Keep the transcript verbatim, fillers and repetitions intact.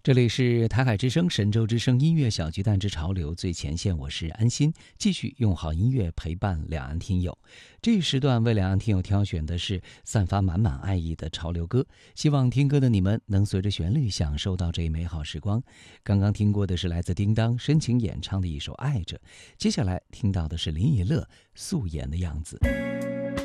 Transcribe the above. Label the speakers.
Speaker 1: 这里是台海之声、神州之声音乐小巨蛋之潮流最前线，我是安心，继续用好音乐陪伴两岸听友。这一时段为两岸听友挑选的是散发满满爱意的潮流歌，希望听歌的你们能随着旋律享受到这一美好时光。刚刚听过的是来自叮当深情演唱的一首《爱着》，接下来听到的是林以乐素颜的样子。